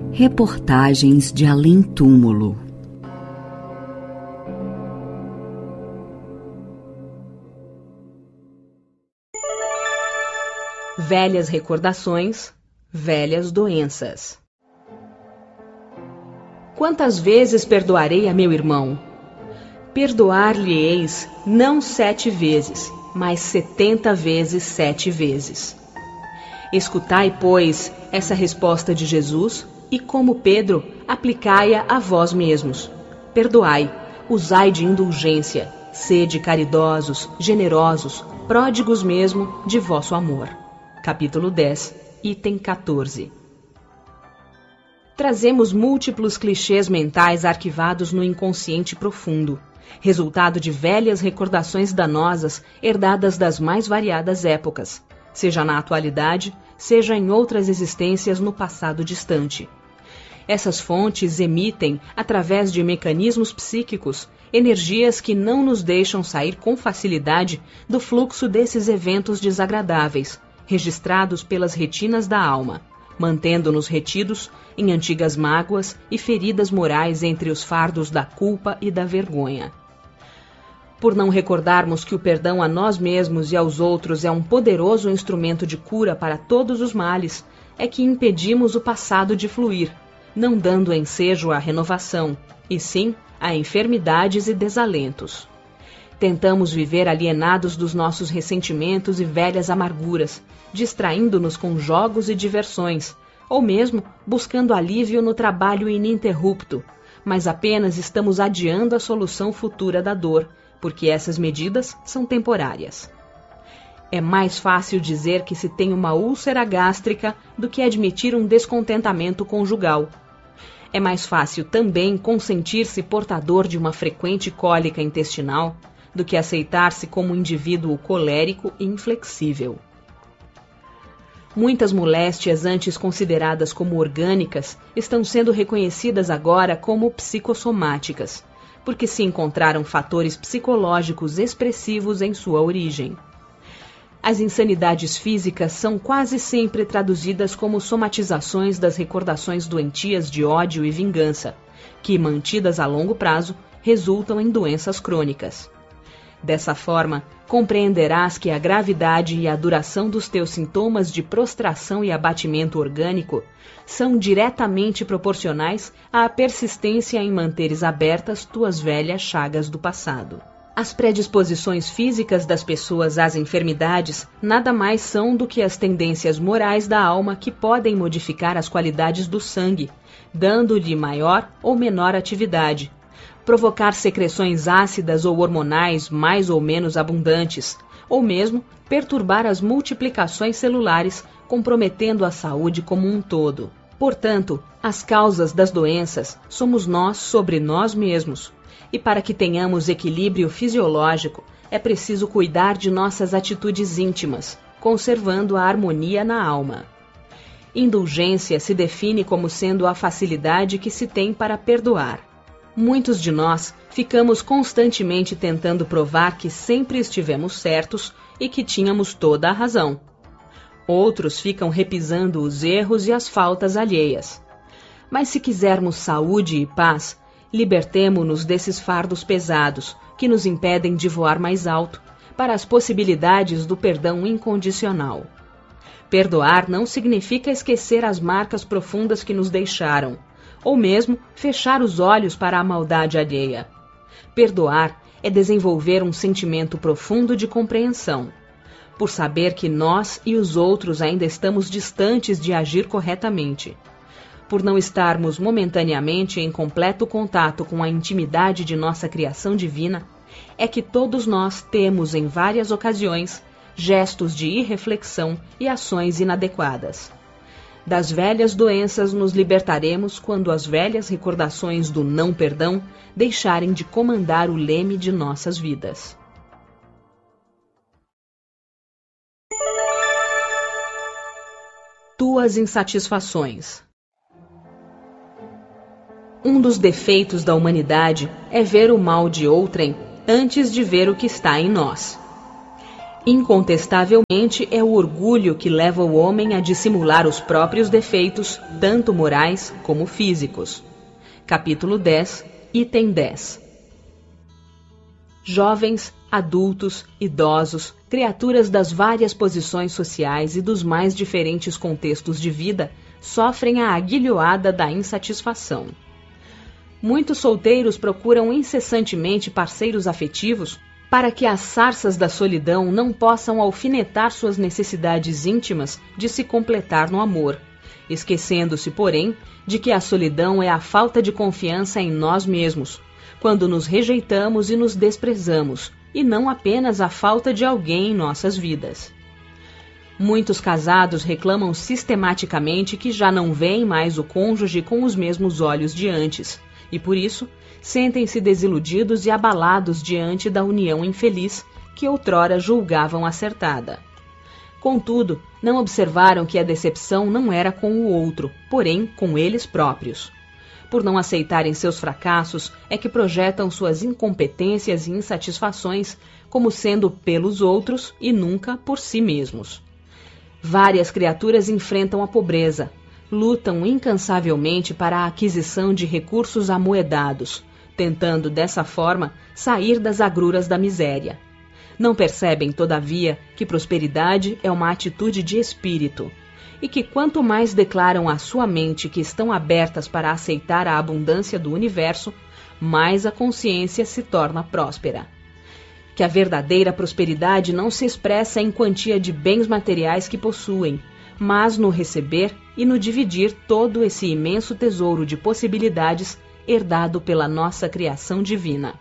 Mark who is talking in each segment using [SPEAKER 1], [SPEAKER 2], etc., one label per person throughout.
[SPEAKER 1] Reportagens de além-túmulo.
[SPEAKER 2] Velhas recordações, velhas doenças. Quantas vezes perdoarei a meu irmão? Perdoar-lhe-eis não 7 vezes, mas 70 vezes 7 vezes. Escutai, pois, essa resposta de Jesus e, como Pedro, aplicai-a a vós mesmos. Perdoai, usai de indulgência, sede caridosos, generosos, pródigos mesmo de vosso amor. Capítulo 10, item 14. Trazemos múltiplos clichês mentais arquivados no inconsciente profundo, resultado de velhas recordações danosas herdadas das mais variadas épocas, seja na atualidade, seja em outras existências no passado distante. Essas fontes emitem, através de mecanismos psíquicos, energias que não nos deixam sair com facilidade do fluxo desses eventos desagradáveis, registrados pelas retinas da alma, mantendo-nos retidos em antigas mágoas e feridas morais entre os fardos da culpa e da vergonha. Por não recordarmos que o perdão a nós mesmos e aos outros é um poderoso instrumento de cura para todos os males, é que impedimos o passado de fluir, não dando ensejo à renovação, e sim a enfermidades e desalentos. Tentamos viver alienados dos nossos ressentimentos e velhas amarguras, distraindo-nos com jogos e diversões, ou mesmo buscando alívio no trabalho ininterrupto, mas apenas estamos adiando a solução futura da dor, porque essas medidas são temporárias. É mais fácil dizer que se tem uma úlcera gástrica do que admitir um descontentamento conjugal. É mais fácil também consentir-se portador de uma frequente cólica intestinal do que aceitar-se como um indivíduo colérico e inflexível. Muitas moléstias antes consideradas como orgânicas estão sendo reconhecidas agora como psicossomáticas, porque se encontraram fatores psicológicos expressivos em sua origem. As insanidades físicas são quase sempre traduzidas como somatizações das recordações doentias de ódio e vingança, que, mantidas a longo prazo, resultam em doenças crônicas. Dessa forma, compreenderás que a gravidade e a duração dos teus sintomas de prostração e abatimento orgânico são diretamente proporcionais à persistência em manteres abertas tuas velhas chagas do passado. As predisposições físicas das pessoas às enfermidades nada mais são do que as tendências morais da alma que podem modificar as qualidades do sangue, dando-lhe maior ou menor atividade, provocar secreções ácidas ou hormonais mais ou menos abundantes, ou mesmo perturbar as multiplicações celulares, comprometendo a saúde como um todo. Portanto, as causas das doenças somos nós sobre nós mesmos, e para que tenhamos equilíbrio fisiológico, é preciso cuidar de nossas atitudes íntimas, conservando a harmonia na alma. Indulgência se define como sendo a facilidade que se tem para perdoar. Muitos de nós ficamos constantemente tentando provar que sempre estivemos certos e que tínhamos toda a razão. Outros ficam repisando os erros e as faltas alheias. Mas se quisermos saúde e paz, libertemo-nos desses fardos pesados que nos impedem de voar mais alto para as possibilidades do perdão incondicional. Perdoar não significa esquecer as marcas profundas que nos deixaram, ou mesmo fechar os olhos para a maldade alheia. Perdoar é desenvolver um sentimento profundo de compreensão, por saber que nós e os outros ainda estamos distantes de agir corretamente. Por não estarmos momentaneamente em completo contato com a intimidade de nossa criação divina, é que todos nós temos em várias ocasiões gestos de irreflexão e ações inadequadas. Das velhas doenças nos libertaremos quando as velhas recordações do não perdão deixarem de comandar o leme de nossas vidas. Tuas insatisfações. Um dos defeitos da humanidade é ver o mal de outrem antes de ver o que está em nós. Incontestavelmente é o orgulho que leva o homem a dissimular os próprios defeitos, tanto morais como físicos. Capítulo 10, item 10. Jovens, adultos, idosos, criaturas das várias posições sociais e dos mais diferentes contextos de vida sofrem a aguilhoada da insatisfação. Muitos solteiros procuram incessantemente parceiros afetivos para que as sarças da solidão não possam alfinetar suas necessidades íntimas de se completar no amor, esquecendo-se, porém, de que a solidão é a falta de confiança em nós mesmos, quando nos rejeitamos e nos desprezamos, e não apenas a falta de alguém em nossas vidas. Muitos casados reclamam sistematicamente que já não veem mais o cônjuge com os mesmos olhos de antes, e por isso sentem-se desiludidos e abalados diante da união infeliz que outrora julgavam acertada. Contudo, não observaram que a decepção não era com o outro, porém com eles próprios. Por não aceitarem seus fracassos, é que projetam suas incompetências e insatisfações como sendo pelos outros e nunca por si mesmos. Várias criaturas enfrentam a pobreza, lutam incansavelmente para a aquisição de recursos amoedados, tentando dessa forma sair das agruras da miséria. Não percebem, todavia, que prosperidade é uma atitude de espírito, e que quanto mais declaram à sua mente que estão abertas para aceitar a abundância do universo, mais a consciência se torna próspera. Que a verdadeira prosperidade não se expressa em quantia de bens materiais que possuem, mas no receber e no dividir todo esse imenso tesouro de possibilidades herdado pela nossa criação divina.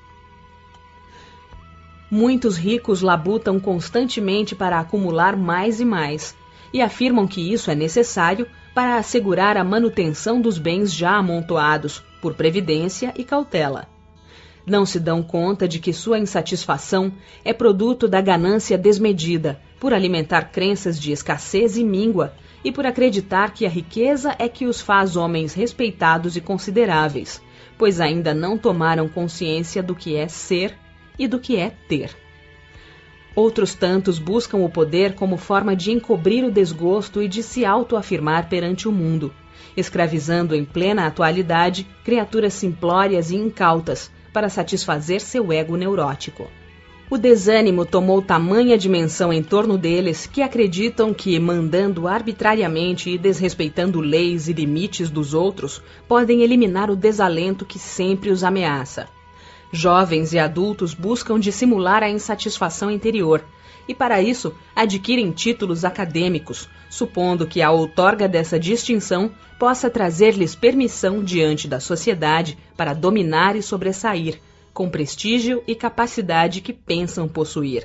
[SPEAKER 2] Muitos ricos labutam constantemente para acumular mais e mais, e afirmam que isso é necessário para assegurar a manutenção dos bens já amontoados, por previdência e cautela. Não se dão conta de que sua insatisfação é produto da ganância desmedida, por alimentar crenças de escassez e míngua, e por acreditar que a riqueza é que os faz homens respeitados e consideráveis, pois ainda não tomaram consciência do que é ser e do que é ter. Outros tantos buscam o poder como forma de encobrir o desgosto e de se autoafirmar perante o mundo, escravizando em plena atualidade criaturas simplórias e incautas para satisfazer seu ego neurótico. O desânimo tomou tamanha dimensão em torno deles que acreditam que, mandando arbitrariamente e desrespeitando leis e limites dos outros, podem eliminar o desalento que sempre os ameaça. Jovens e adultos buscam dissimular a insatisfação interior e, para isso, adquirem títulos acadêmicos, supondo que a outorga dessa distinção possa trazer-lhes permissão diante da sociedade para dominar e sobressair, com prestígio e capacidade que pensam possuir.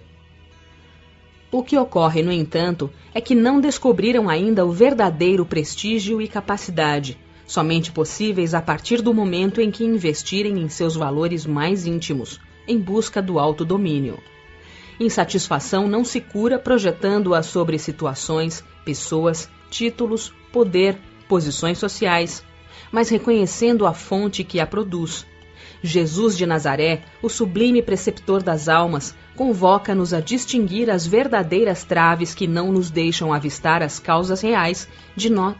[SPEAKER 2] O que ocorre, no entanto, é que não descobriram ainda o verdadeiro prestígio e capacidade, somente possíveis a partir do momento em que investirem em seus valores mais íntimos, em busca do autodomínio. Insatisfação não se cura projetando-a sobre situações, pessoas, títulos, poder, posições sociais, mas reconhecendo a fonte que a produz. Jesus de Nazaré, o sublime preceptor das almas, convoca-nos a distinguir as verdadeiras traves que não nos deixam avistar as causas reais de nós.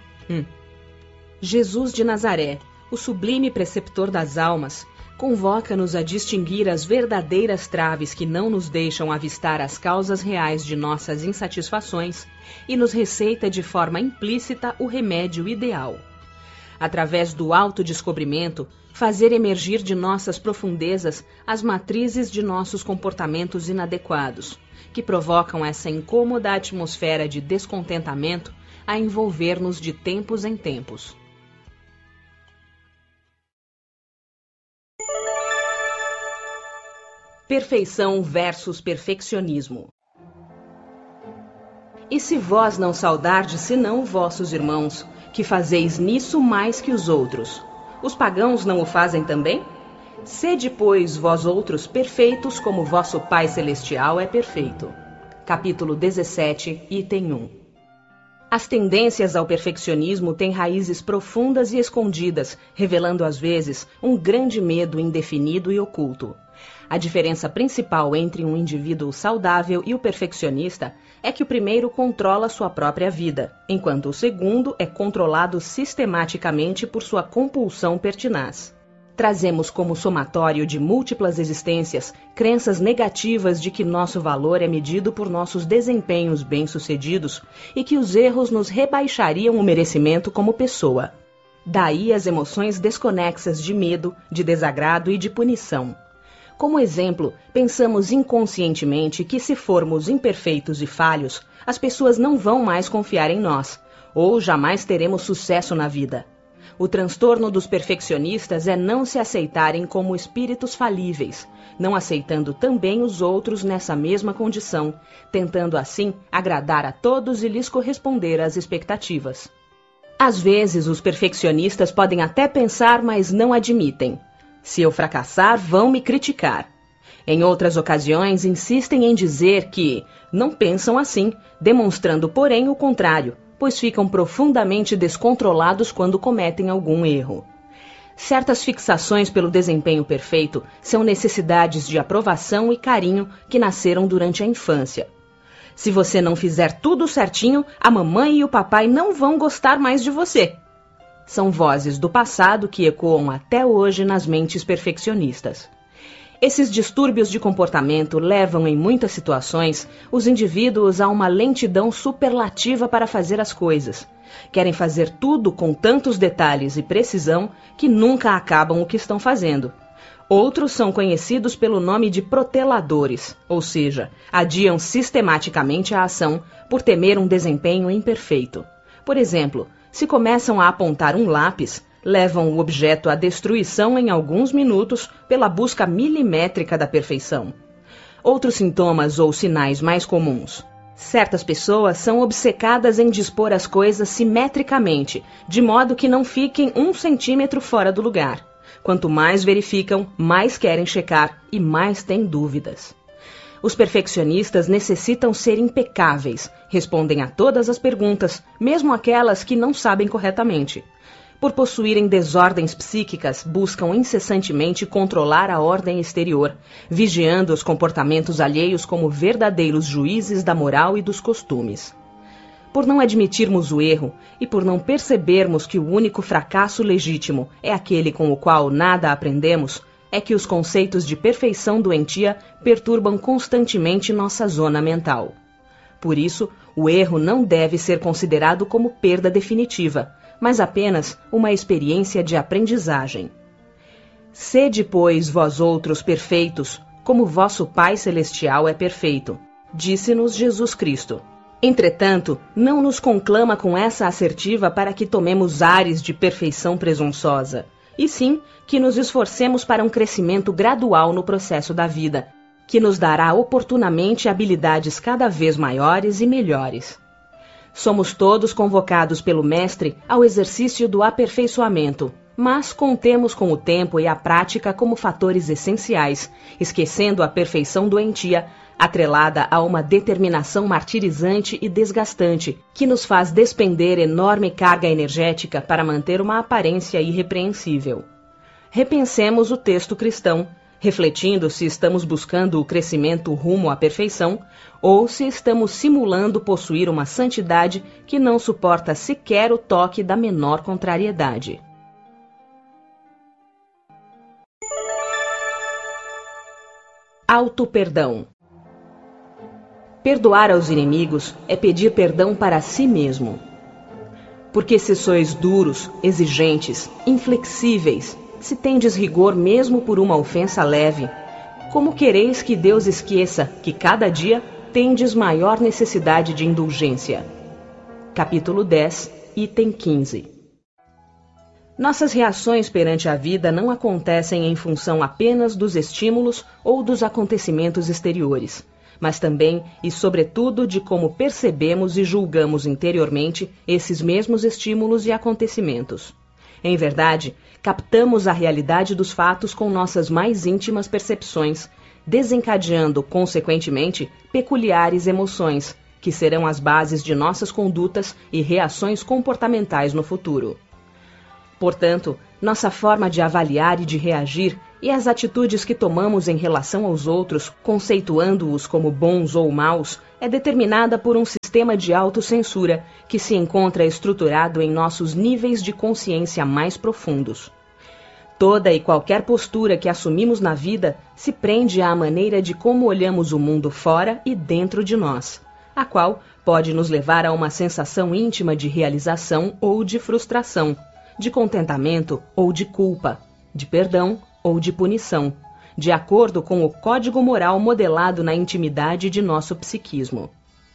[SPEAKER 2] Jesus de Nazaré, o sublime preceptor das almas, convoca-nos a distinguir as verdadeiras traves que não nos deixam avistar as causas reais de nossas insatisfações e nos receita de forma implícita o remédio ideal. Através do autodescobrimento, fazer emergir de nossas profundezas as matrizes de nossos comportamentos inadequados, que provocam essa incômoda atmosfera de descontentamento a envolver-nos de tempos em tempos. Perfeição versus perfeccionismo. E se vós não saudardes senão vossos irmãos, que fazeis nisso mais que os outros, os pagãos não o fazem também? Sede, pois, vós outros perfeitos como vosso Pai Celestial é perfeito. Capítulo 17, item 1. As tendências ao perfeccionismo têm raízes profundas e escondidas, revelando às vezes um grande medo indefinido e oculto, A diferença principal entre um indivíduo saudável e o perfeccionista é que o primeiro controla sua própria vida, enquanto o segundo é controlado sistematicamente por sua compulsão pertinaz. Trazemos como somatório de múltiplas existências crenças negativas de que nosso valor é medido por nossos desempenhos bem-sucedidos e que os erros nos rebaixariam o merecimento como pessoa. Daí as emoções desconexas de medo, de desagrado e de punição. Como exemplo, pensamos inconscientemente que se formos imperfeitos e falhos, as pessoas não vão mais confiar em nós, ou jamais teremos sucesso na vida. O transtorno dos perfeccionistas é não se aceitarem como espíritos falíveis, não aceitando também os outros nessa mesma condição, tentando assim agradar a todos e lhes corresponder às expectativas. Às vezes, os perfeccionistas podem até pensar, mas não admitem. Se eu fracassar, vão me criticar. Em outras ocasiões, insistem em dizer que não pensam assim, demonstrando, porém, o contrário, pois ficam profundamente descontrolados quando cometem algum erro. Certas fixações pelo desempenho perfeito são necessidades de aprovação e carinho que nasceram durante a infância. Se você não fizer tudo certinho, a mamãe e o papai não vão gostar mais de você. São vozes do passado que ecoam até hoje nas mentes perfeccionistas. Esses distúrbios de comportamento levam, em muitas situações, os indivíduos a uma lentidão superlativa para fazer as coisas. Querem fazer tudo com tantos detalhes e precisão que nunca acabam o que estão fazendo. Outros são conhecidos pelo nome de proteladores, ou seja, adiam sistematicamente a ação por temer um desempenho imperfeito. Por exemplo, se começam a apontar um lápis, levam o objeto à destruição em alguns minutos pela busca milimétrica da perfeição. Outros sintomas ou sinais mais comuns. Certas pessoas são obcecadas em dispor as coisas simetricamente, de modo que não fiquem 1 centímetro fora do lugar. Quanto mais verificam, mais querem checar e mais têm dúvidas. Os perfeccionistas necessitam ser impecáveis, respondem a todas as perguntas, mesmo aquelas que não sabem corretamente. Por possuírem desordens psíquicas, buscam incessantemente controlar a ordem exterior, vigiando os comportamentos alheios como verdadeiros juízes da moral e dos costumes. Por não admitirmos o erro e por não percebermos que o único fracasso legítimo é aquele com o qual nada aprendemos, é que os conceitos de perfeição doentia perturbam constantemente nossa zona mental. Por isso, o erro não deve ser considerado como perda definitiva, mas apenas uma experiência de aprendizagem. Sede, pois, vós outros perfeitos, como vosso Pai Celestial é perfeito, disse-nos Jesus Cristo. Entretanto, não nos conclama com essa assertiva para que tomemos ares de perfeição presunçosa, e sim que nos esforcemos para um crescimento gradual no processo da vida, que nos dará oportunamente habilidades cada vez maiores e melhores. Somos todos convocados pelo Mestre ao exercício do aperfeiçoamento, mas contemos com o tempo e a prática como fatores essenciais, esquecendo a perfeição doentia, atrelada a uma determinação martirizante e desgastante, que nos faz despender enorme carga energética para manter uma aparência irrepreensível. Repensemos o texto cristão, refletindo se estamos buscando o crescimento rumo à perfeição ou se estamos simulando possuir uma santidade que não suporta sequer o toque da menor contrariedade. Auto-perdão. Perdoar aos inimigos é pedir perdão para si mesmo. Porque se sois duros, exigentes, inflexíveis, se tendes rigor mesmo por uma ofensa leve, como quereis que Deus esqueça que cada dia tendes maior necessidade de indulgência? Capítulo 10, item 15. Nossas reações perante a vida não acontecem em função apenas dos estímulos ou dos acontecimentos exteriores, mas também e sobretudo de como percebemos e julgamos interiormente esses mesmos estímulos e acontecimentos. Em verdade, captamos a realidade dos fatos com nossas mais íntimas percepções, desencadeando, consequentemente, peculiares emoções, que serão as bases de nossas condutas e reações comportamentais no futuro. Portanto, nossa forma de avaliar e de reagir e as atitudes que tomamos em relação aos outros, conceituando-os como bons ou maus, é determinada por um sistema de autocensura que se encontra estruturado em nossos níveis de consciência mais profundos. Toda e qualquer postura que assumimos na vida se prende à maneira de como olhamos o mundo fora e dentro de nós, a qual pode nos levar a uma sensação íntima de realização ou de frustração, de contentamento ou de culpa, de perdão ou de punição, de acordo com o código moral modelado na intimidade de nosso psiquismo.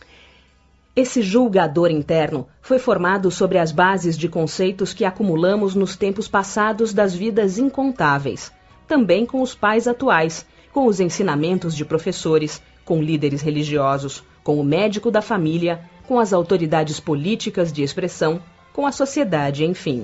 [SPEAKER 2] Esse julgador interno foi formado sobre as bases de conceitos que acumulamos nos tempos passados das vidas incontáveis, também com os pais atuais, com os ensinamentos de professores, com líderes religiosos, com o médico da família, com as autoridades políticas de expressão, com a sociedade, enfim.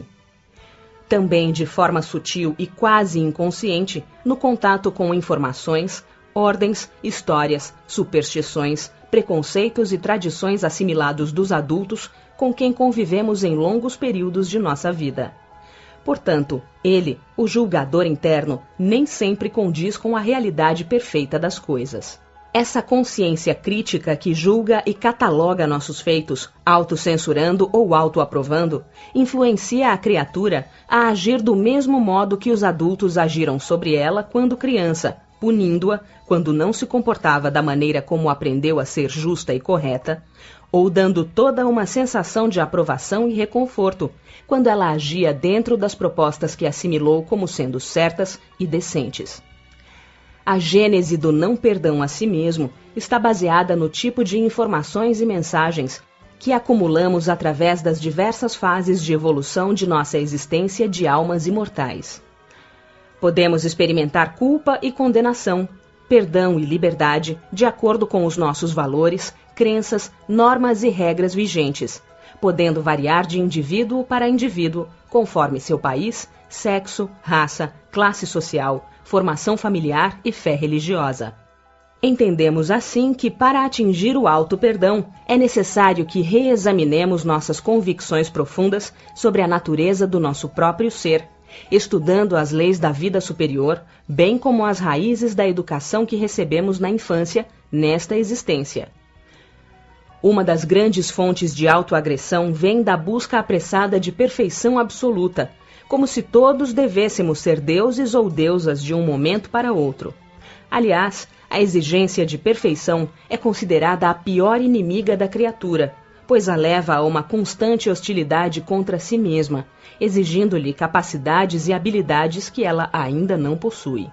[SPEAKER 2] Também de forma sutil e quase inconsciente, no contato com informações, ordens, histórias, superstições, preconceitos e tradições assimilados dos adultos com quem convivemos em longos períodos de nossa vida. Portanto, ele, o julgador interno, nem sempre condiz com a realidade perfeita das coisas. Essa consciência crítica que julga e cataloga nossos feitos, autocensurando ou autoaprovando, influencia a criatura a agir do mesmo modo que os adultos agiram sobre ela quando criança, punindo-a quando não se comportava da maneira como aprendeu a ser justa e correta, ou dando toda uma sensação de aprovação e reconforto quando ela agia dentro das propostas que assimilou como sendo certas e decentes. A gênese do não perdão a si mesmo está baseada no tipo de informações e mensagens que acumulamos através das diversas fases de evolução de nossa existência de almas imortais. Podemos experimentar culpa e condenação, perdão e liberdade de acordo com os nossos valores, crenças, normas e regras vigentes, podendo variar de indivíduo para indivíduo, conforme seu país, sexo, raça, classe social, formação familiar e fé religiosa. Entendemos assim que, para atingir o auto-perdão, é necessário que reexaminemos nossas convicções profundas sobre a natureza do nosso próprio ser, estudando as leis da vida superior, bem como as raízes da educação que recebemos na infância, nesta existência. Uma das grandes fontes de autoagressão vem da busca apressada de perfeição absoluta, como se todos devêssemos ser deuses ou deusas de um momento para outro. Aliás, a exigência de perfeição é considerada a pior inimiga da criatura, pois a leva a uma constante hostilidade contra si mesma, exigindo-lhe capacidades e habilidades que ela ainda não possui.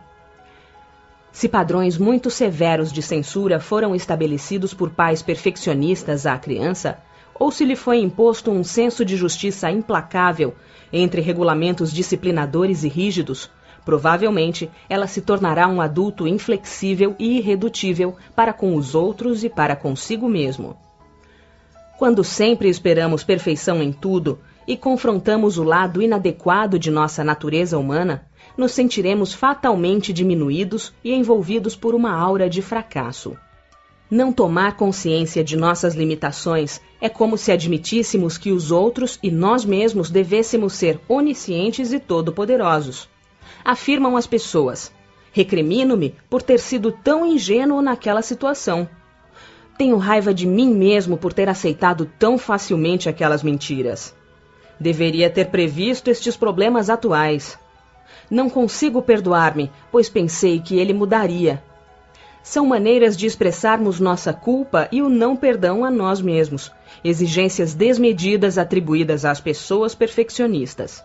[SPEAKER 2] Se padrões muito severos de censura foram estabelecidos por pais perfeccionistas à criança, ou se lhe foi imposto um senso de justiça implacável entre regulamentos disciplinadores e rígidos, provavelmente ela se tornará um adulto inflexível e irredutível para com os outros e para consigo mesmo. Quando sempre esperamos perfeição em tudo e confrontamos o lado inadequado de nossa natureza humana, nos sentiremos fatalmente diminuídos e envolvidos por uma aura de fracasso. Não tomar consciência de nossas limitações é como se admitíssemos que os outros e nós mesmos devêssemos ser oniscientes e todo-poderosos. Afirmam as pessoas: recrimino-me por ter sido tão ingênuo naquela situação. Tenho raiva de mim mesmo por ter aceitado tão facilmente aquelas mentiras. Deveria ter previsto estes problemas atuais. Não consigo perdoar-me, pois pensei que ele mudaria. São maneiras de expressarmos nossa culpa e o não perdão a nós mesmos, exigências desmedidas atribuídas às pessoas perfeccionistas.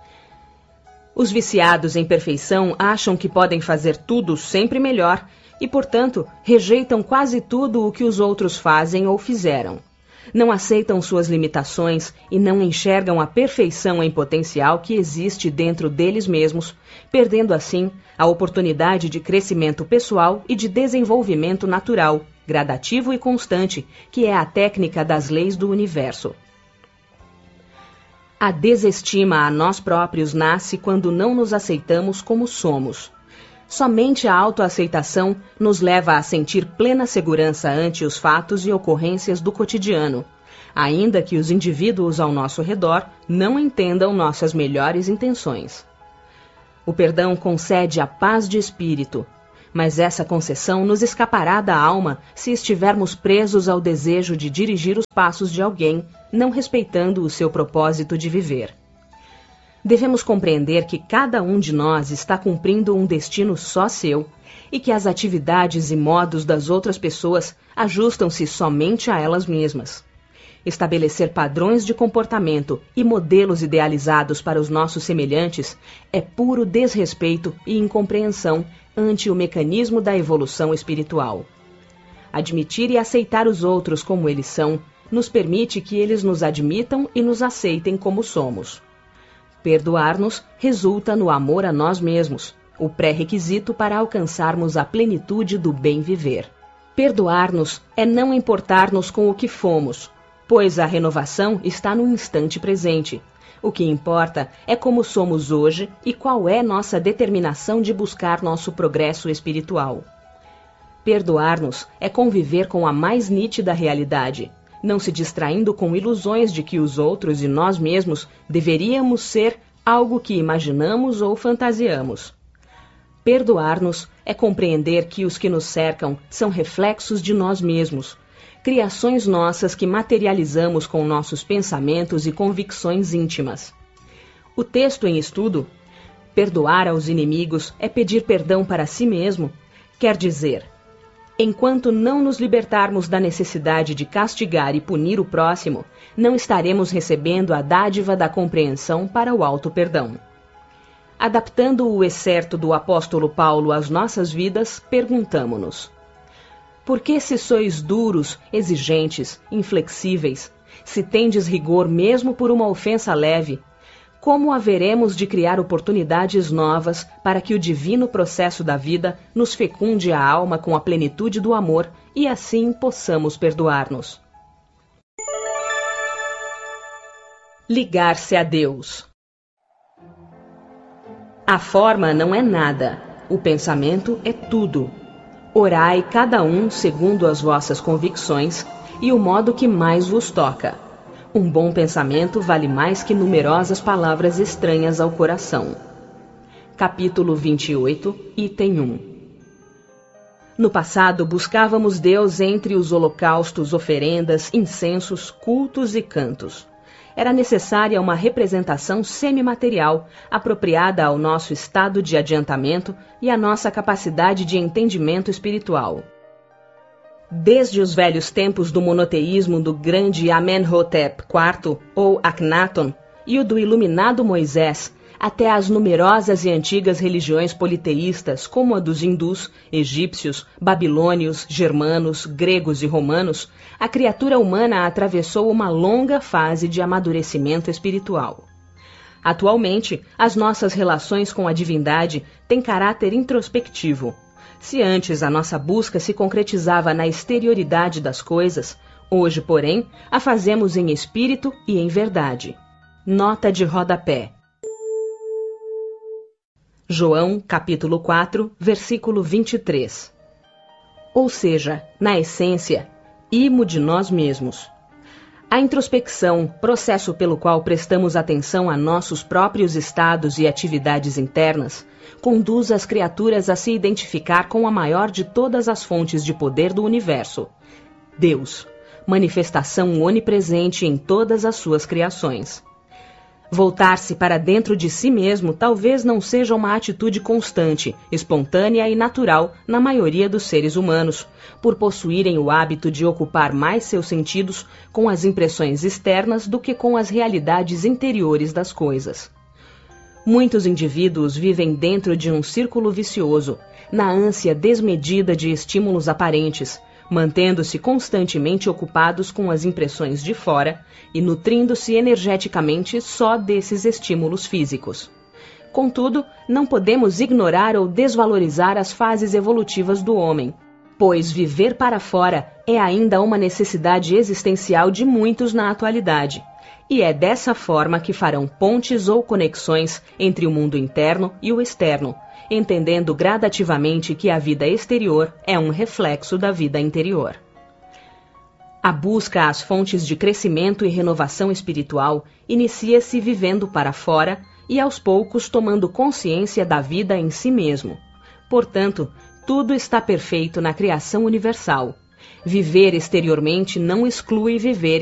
[SPEAKER 2] Os viciados em perfeição acham que podem fazer tudo sempre melhor e, portanto, rejeitam quase tudo o que os outros fazem ou fizeram. Não aceitam suas limitações e não enxergam a perfeição em potencial que existe dentro deles mesmos, perdendo assim a oportunidade de crescimento pessoal e de desenvolvimento natural, gradativo e constante, que é a técnica das leis do universo. A desestima a nós próprios nasce quando não nos aceitamos como somos. Somente a autoaceitação nos leva a sentir plena segurança ante os fatos e ocorrências do cotidiano, ainda que os indivíduos ao nosso redor não entendam nossas melhores intenções. O perdão concede a paz de espírito, mas essa concessão nos escapará da alma se estivermos presos ao desejo de dirigir os passos de alguém, não respeitando o seu propósito de viver. Devemos compreender que cada um de nós está cumprindo um destino só seu e que as atividades e modos das outras pessoas ajustam-se somente a elas mesmas. Estabelecer padrões de comportamento e modelos idealizados para os nossos semelhantes é puro desrespeito e incompreensão ante o mecanismo da evolução espiritual. Admitir e aceitar os outros como eles são nos permite que eles nos admitam e nos aceitem como somos. Perdoar-nos resulta no amor a nós mesmos, o pré-requisito para alcançarmos a plenitude do bem viver. Perdoar-nos é não importar-nos com o que fomos, pois a renovação está no instante presente. O que importa é como somos hoje e qual é nossa determinação de buscar nosso progresso espiritual. Perdoar-nos é conviver com a mais nítida realidade, não se distraindo com ilusões de que os outros e nós mesmos deveríamos ser algo que imaginamos ou fantasiamos. Perdoar-nos é compreender que os que nos cercam são reflexos de nós mesmos, criações nossas que materializamos com nossos pensamentos e convicções íntimas. O texto em estudo, perdoar aos inimigos é pedir perdão para si mesmo, quer dizer, enquanto não nos libertarmos da necessidade de castigar e punir o próximo, não estaremos recebendo a dádiva da compreensão para o auto-perdão. Adaptando o excerto do apóstolo Paulo às nossas vidas, perguntamo-nos: por que se sois duros, exigentes, inflexíveis, se tendes rigor mesmo por uma ofensa leve, como haveremos de criar oportunidades novas para que o divino processo da vida nos fecunde a alma com a plenitude do amor e assim possamos perdoar-nos? Ligar-se a Deus. A forma não é nada, o pensamento é tudo. Orai cada um segundo as vossas convicções e o modo que mais vos toca. Um bom pensamento vale mais que numerosas palavras estranhas ao coração. Capítulo 28, item 1. No passado, buscávamos Deus entre os holocaustos, oferendas, incensos, cultos e cantos. Era necessária uma representação semimaterial, apropriada ao nosso estado de adiantamento e à nossa capacidade de entendimento espiritual. Desde os velhos tempos do monoteísmo do grande Amenhotep IV, ou Akhenaton, e o do iluminado Moisés, até as numerosas e antigas religiões politeístas, como a dos hindus, egípcios, babilônios, germanos, gregos e romanos, a criatura humana atravessou uma longa fase de amadurecimento espiritual. Atualmente, as nossas relações com a divindade têm caráter introspectivo. Se antes a nossa busca se concretizava na exterioridade das coisas, hoje, porém, a fazemos em espírito e em verdade. Nota de rodapé. João, capítulo 4, versículo 23. Ou seja, na essência, imo de nós mesmos. A introspecção, processo pelo qual prestamos atenção a nossos próprios estados e atividades internas, conduz as criaturas a se identificar com a maior de todas as fontes de poder do universo, Deus, manifestação onipresente em todas as suas criações. Voltar-se para dentro de si mesmo talvez não seja uma atitude constante, espontânea e natural na maioria dos seres humanos, por possuírem o hábito de ocupar mais seus sentidos com as impressões externas do que com as realidades interiores das coisas. Muitos indivíduos vivem dentro de um círculo vicioso, na ânsia desmedida de estímulos aparentes, mantendo-se constantemente ocupados com as impressões de fora e nutrindo-se energeticamente só desses estímulos físicos. Contudo, não podemos ignorar ou desvalorizar as fases evolutivas do homem, pois viver para fora é ainda uma necessidade existencial de muitos na atualidade, e é dessa forma que farão pontes ou conexões entre o mundo interno e o externo, entendendo gradativamente que a vida exterior é um reflexo da vida interior. A busca às fontes de crescimento e renovação espiritual inicia-se vivendo para fora e aos poucos tomando consciência da vida em si mesmo. Portanto, tudo está perfeito na criação universal. Viver exteriormente não exclui viver